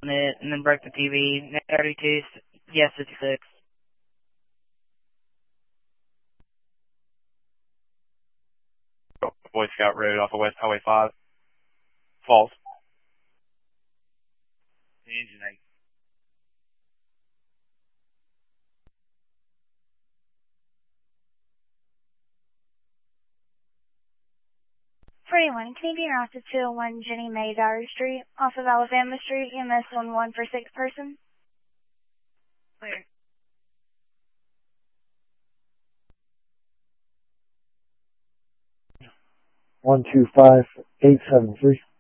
it and then broke the TV. Net 32, yes, 56. Boy Scout Road off of West Highway 5. False. Engine 8. Can you be routed to 201 Jenny May Dowry Street off of Alabama Street, EMS 11 for 6 person? Clear. 125873.